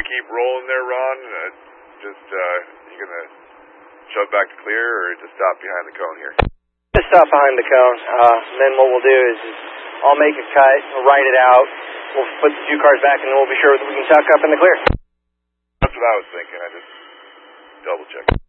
to keep rolling there, Ron? You going to shove back to clear or just stop behind the cone here? Just stop behind the cone. Then what we'll do is I'll make a cut, we'll write it out, we'll put the 2 cars back, and then we'll be sure that we can tuck up in the clear. That's what I was thinking. I just double-checked.